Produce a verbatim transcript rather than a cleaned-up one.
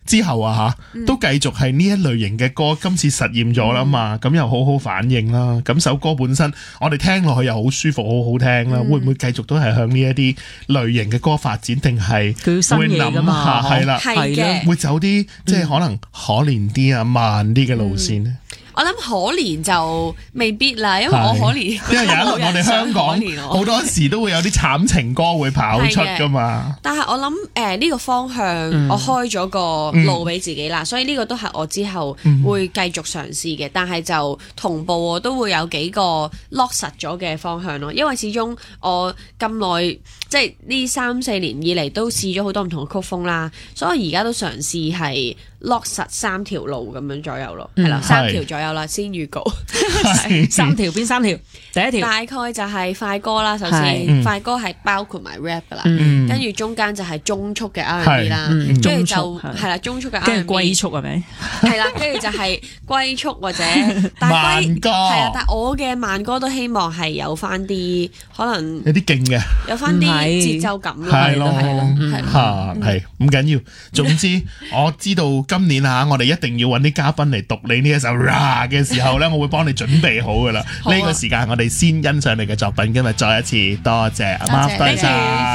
之後啊嚇，都繼續係呢一類型嘅歌，今次實驗咗啦嘛，咁又好好反應啦。咁首歌本身我哋聽落去又好舒服，好好聽啦。會唔會繼續都係向呢一啲類型嘅歌發展，定係會諗下係啦， 係嘅， 會走啲即係可能可憐啲啊、慢啲嘅路線咧？ 我諗可憐就未必啦，因為我可憐， 因為有一輪我哋香港好多時都會有啲慘情歌會跑出噶嘛。 但係我諗誒呢個方向我開咗個路俾自己啦，嗯、所以呢個都係我之後會繼續嘗試嘅。但係就同步我都會有幾個落實咗嘅方向咯，因為始終我咁耐即係呢三四年以嚟都試咗好多唔同嘅曲風啦，所以我而家都嘗試係落實三條路咁樣左右咯，係啦、嗯，三條左右啦，先預告三條邊三條，第一條大概就係快歌啦，首先、嗯、快歌係包括埋 rap 噶啦，跟住、嗯、中間就係中速嘅 R and B 啦，跟住、嗯、就係啦中速嘅 R and B， 跟住龜速係咪？ 係啦，跟住就係龜速或者慢歌， 係啊，但係我嘅慢歌都希望係有翻啲可能有啲勁嘅， 有翻啲節奏感咯， 係咯， 係咯， 嚇係唔緊要，總之我知道。今年啊，我哋一定要揾啲嘉賓嚟讀你呢一首 Ra 嘅時候呢，我會幫你準備好噶啦。呢、啊、個時間我哋先欣賞你嘅作品，今日再一次多謝阿媽，多謝。